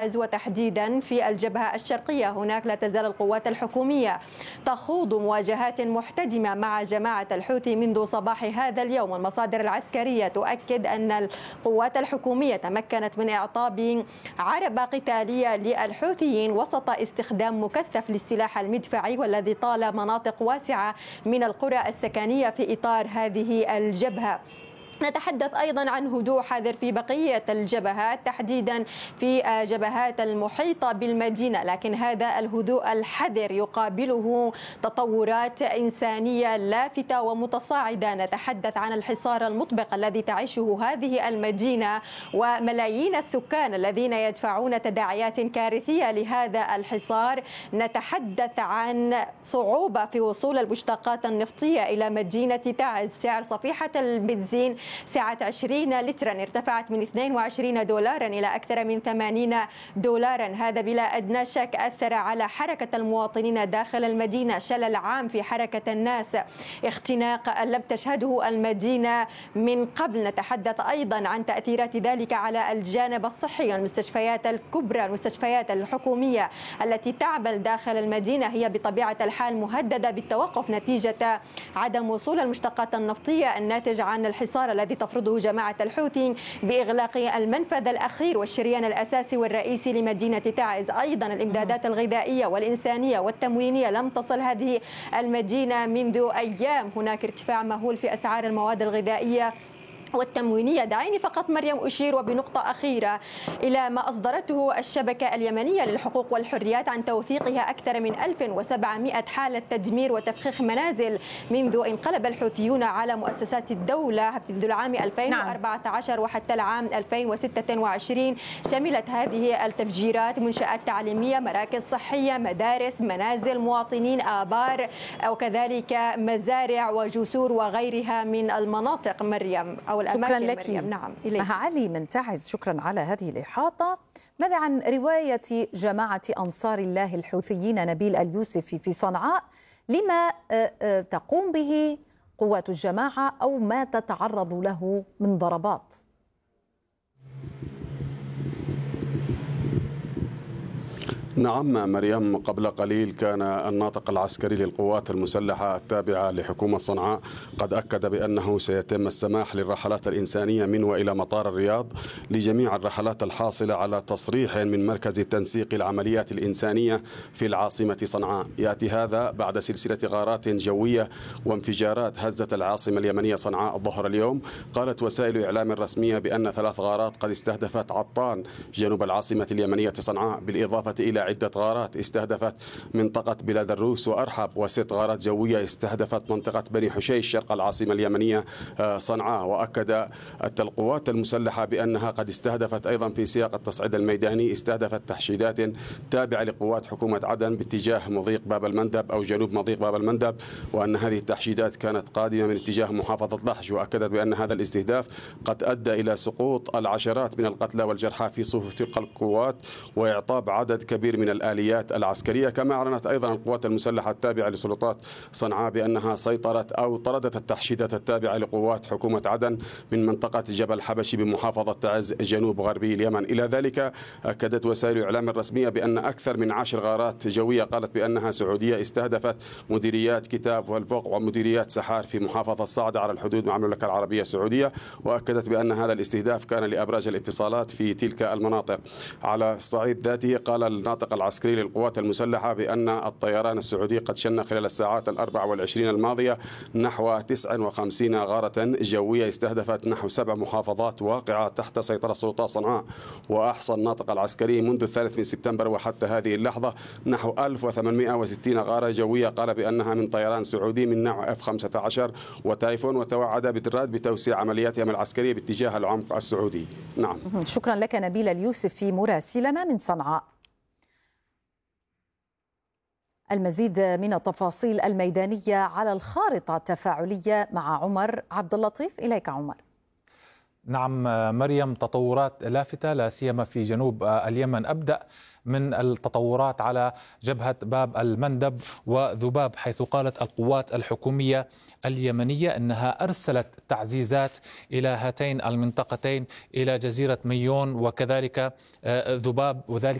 تعز، وتحديدا في الجبهة الشرقية. هناك لا تزال القوات الحكومية تخوض مواجهات محتدمة مع جماعة الحوثي منذ صباح هذا اليوم. المصادر العسكرية تؤكد أن القوات الحكومية تمكنت من إعطاب عربة قتالية للحوثيين وسط استخدام مكثف للسلاح المدفعي، والذي طال مناطق واسعة من القرى السكنية في إطار هذه الجبهة. نتحدث أيضا عن هدوء حذر في بقية الجبهات، تحديدا في جبهات المحيطة بالمدينة، لكن هذا الهدوء الحذر يقابله تطورات إنسانية لافتة ومتصاعدة. نتحدث عن الحصار المطبق الذي تعيشه هذه المدينة وملايين السكان الذين يدفعون تداعيات كارثية لهذا الحصار. نتحدث عن صعوبة في وصول المشتقات النفطية إلى مدينة تعز. سعر صفيحة البنزين سعة 20 لترا ارتفعت من 22 دولارا إلى أكثر من 80 دولارا. هذا بلا أدنى شك أثر على حركة المواطنين داخل المدينة. شلل عام في حركة الناس، اختناق لم تشهده المدينة من قبل. نتحدث أيضا عن تأثيرات ذلك على الجانب الصحي. المستشفيات الكبرى، المستشفيات الحكومية التي تعمل داخل المدينة، هي بطبيعة الحال مهددة بالتوقف نتيجة عدم وصول المشتقات النفطية الناتج عن الحصار الذي تفرضه جماعة الحوثي بإغلاق المنفذ الأخير والشريان الأساسي والرئيسي لمدينة تعز. أيضا الإمدادات الغذائية والإنسانية والتموينية لم تصل هذه المدينة منذ أيام. هناك ارتفاع مهول في أسعار المواد الغذائية والتموينية. دعيني فقط مريم أشير وبنقطة أخيرة إلى ما أصدرته الشبكة اليمنية للحقوق والحريات عن توثيقها أكثر من 1700 حالة تدمير وتفخيخ منازل منذ انقلب الحوثيون على مؤسسات الدولة منذ العام 2014 وحتى العام 2026. شملت هذه التفجيرات منشآت تعليمية، مراكز صحية، مدارس، منازل مواطنين، آبار، وكذلك مزارع وجسور وغيرها من المناطق. مريم أو شكرا لك. نعم مها علي من تعز، شكرا على هذه الإحاطة. ماذا عن رواية جماعة أنصار الله الحوثيين نبيل اليوسفي في صنعاء؟ لما تقوم به قوات الجماعة أو ما تتعرض له من ضربات؟ نعم مريم، قبل قليل كان الناطق العسكري للقوات المسلحة التابعة لحكومة صنعاء قد أكد بأنه سيتم السماح للرحلات الإنسانية من وإلى مطار الرياض لجميع الرحلات الحاصلة على تصريح من مركز تنسيق العمليات الإنسانية في العاصمة صنعاء. يأتي هذا بعد سلسلة غارات جوية وانفجارات هزت العاصمة اليمنية صنعاء ظهر اليوم. قالت وسائل إعلام رسمية بأن 3 غارات قد استهدفت عطان جنوب العاصمة اليمنية صنعاء، بالإضافة إلى عدة غارات استهدفت منطقة بلاد الروس وأرحب، و6 غارات جوية استهدفت منطقة بني حشيش شرق العاصمة اليمنية صنعاء. وأكد القوات المسلحة بأنها قد استهدفت أيضا في سياق التصعيد الميداني، استهدفت تحشيدات تابعة لقوات حكومة عدن باتجاه مضيق باب المندب أو جنوب مضيق باب المندب، وأن هذه التحشيدات كانت قادمة من اتجاه محافظة لحج. وأكدت بأن هذا الاستهداف قد أدى إلى سقوط العشرات من القتلى والجرحى في صفوف تلك القوات وإعطاب عدد كبير من الآليات العسكرية. كما أعلنت أيضا القوات المسلحة التابعة لسلطات صنعاء بأنها سيطرت أو طردت التحشيدات التابعة لقوات حكومة عدن من منطقة جبل حبشي بمحافظة تعز جنوب غربي اليمن. إلى ذلك أكدت وسائل الإعلام الرسمية بأن أكثر من 10 غارات جوية قالت بأنها سعودية استهدفت مديريات كتاب والفوق ومديريات سحار في محافظة صعدة على الحدود مع المملكة العربية السعودية. وأكدت بأن هذا الاستهداف كان لأبراج الاتصالات في تلك المناطق. على الصعيد ذاته قال الناطق العسكري للقوات المسلحة بأن الطيران السعودي قد شن خلال الساعات 24 الماضية نحو 59 غارة جوية استهدفت نحو 7 محافظات واقعة تحت سيطرة سلطات صنعاء. وأحصى الناطق العسكري منذ 3 سبتمبر وحتى هذه اللحظة نحو 1860 غارة جوية قال بأنها من طيران سعودي من نوع F-15 وتايفون، وتوعد بالراد بتوسيع عملياتهم العسكرية باتجاه العمق السعودي. نعم. شكرا لك نبيل اليوسفي مراسلنا من صنعاء. المزيد من التفاصيل الميدانية على الخارطة التفاعلية مع عمر عبد اللطيف. إليك عمر. نعم مريم، تطورات لافتة لا سيما في جنوب اليمن. أبدأ من التطورات على جبهة باب المندب وذباب، حيث قالت القوات الحكومية اليمنية أنها أرسلت تعزيزات إلى هاتين المنطقتين، إلى جزيرة ميون وكذلك ذباب، وذلك